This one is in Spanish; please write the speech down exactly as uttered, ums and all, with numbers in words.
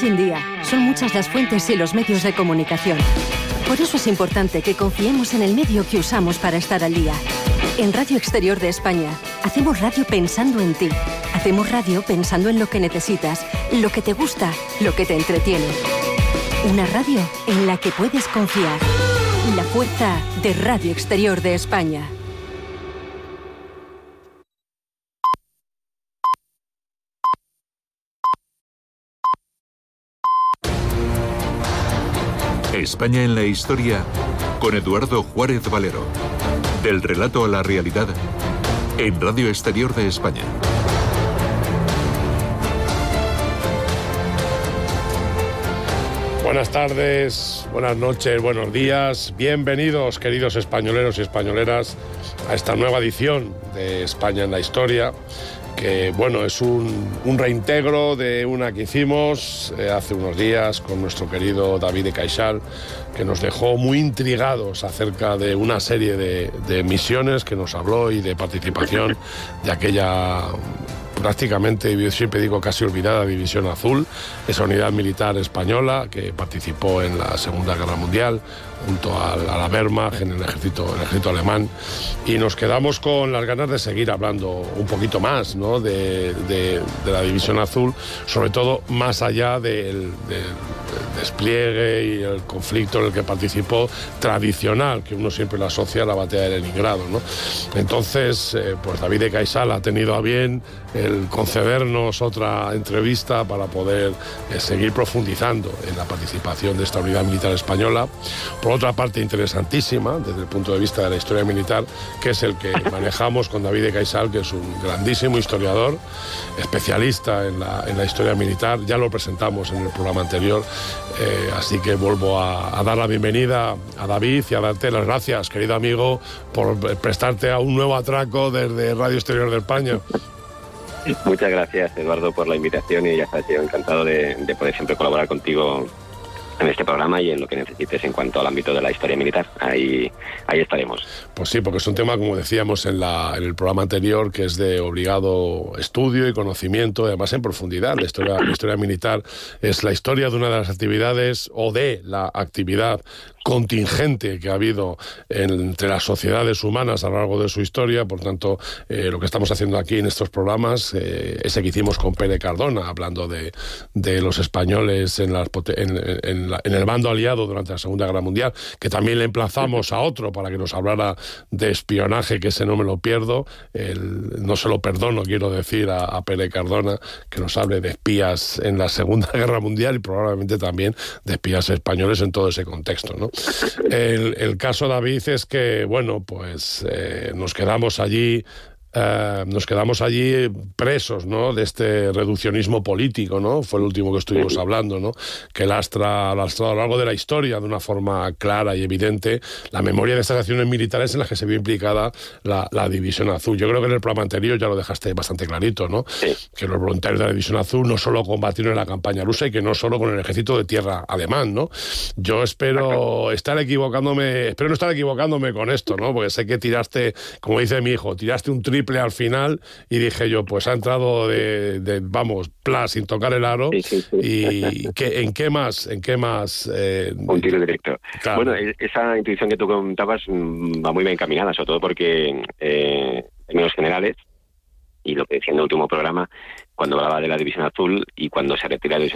en día son muchas las fuentes y los medios de comunicación. Por eso es importante que confiemos en el medio que usamos para estar al día. En Radio Exterior de España, hacemos radio pensando en ti. Hacemos radio pensando en lo que necesitas, lo que te gusta, lo que te entretiene. Una radio en la que puedes confiar. La fuerza de Radio Exterior de España. España en la historia con Eduardo Juárez Valero. Del relato a la realidad en Radio Exterior de España. Buenas tardes, buenas noches, buenos días. Bienvenidos, queridos españoleros y españoleras, a esta nueva edición de España en la historia, que, bueno, es un, un reintegro de una que hicimos eh, hace unos días con nuestro querido David de Caixal, que nos dejó muy intrigados acerca de una serie de, de misiones que nos habló y de participación de aquella, prácticamente, yo siempre digo casi olvidada, División Azul, esa unidad militar española que participó en la Segunda Guerra Mundial junto a, a la Wehrmacht en el ejército, el ejército alemán, y nos quedamos con las ganas de seguir hablando un poquito más, ¿no?, de, de, de la División Azul, sobre todo más allá del, del, del despliegue y el conflicto en el que participó tradicional, que uno siempre lo asocia a la batalla de Leningrado, ¿no? Entonces, eh, pues David de Caixal ha tenido a bien el concedernos otra entrevista para poder eh, seguir profundizando en la participación de esta unidad militar española. Por otra parte, interesantísima desde el punto de vista de la historia militar, que es el que manejamos con David de Caixal, que es un grandísimo historiador, especialista en la, en la historia militar. Ya lo presentamos en el programa anterior, eh, así que vuelvo a, a dar la bienvenida a David y a darte las gracias, querido amigo, por prestarte a un nuevo atraco desde Radio Exterior de España. Muchas gracias, Eduardo, por la invitación, y ya sabes, yo encantado de, de poder siempre colaborar contigo en este programa y en lo que necesites en cuanto al ámbito de la historia militar. Ahí, ahí estaremos. Pues sí, porque es un tema, como decíamos en, la, en el programa anterior, que es de obligado estudio y conocimiento, además en profundidad. La historia, la historia militar es la historia de una de las actividades, o de la actividad contingente que ha habido entre las sociedades humanas a lo largo de su historia. Por tanto, eh, lo que estamos haciendo aquí en estos programas, eh, ese que hicimos con Pere Cardona, hablando de, de los españoles en, las, en, en, la, en el bando aliado durante la Segunda Guerra Mundial, que también le emplazamos a otro para que nos hablara de espionaje, que ese no me lo pierdo, el, no se lo perdono, quiero decir, a, a Pere Cardona, que nos hable de espías en la Segunda Guerra Mundial y probablemente también de espías españoles en todo ese contexto, ¿no? El, el caso, David, es que, bueno, pues eh, nos quedamos allí Uh, nos quedamos allí presos, ¿no?, de este reduccionismo político, ¿no? Fue el último que estuvimos hablando, ¿no?, que lastra, lastra a lo largo de la historia de una forma clara y evidente la memoria de estas acciones militares en las que se vio implicada la, la División Azul. Yo creo que en el programa anterior ya lo dejaste bastante clarito, ¿no?, sí, que los voluntarios de la División Azul no solo combatieron en la campaña rusa y que no solo con el ejército de tierra alemán, ¿no? Yo espero estar equivocándome, espero no estar equivocándome con esto, ¿no?, porque sé que tiraste, como dice mi hijo, tiraste un triple al final, y dije yo, pues ha entrado de, de vamos, plas, sin tocar el aro. Sí, sí, sí. Y ¿qué, ¿en qué más? ¿En qué más? Eh, un tiro directo. Claro. Bueno, esa intuición que tú contabas va muy bien encaminada, sobre todo porque eh, en términos generales, y lo que decía en el último programa, cuando hablaba de la División Azul y cuando se retira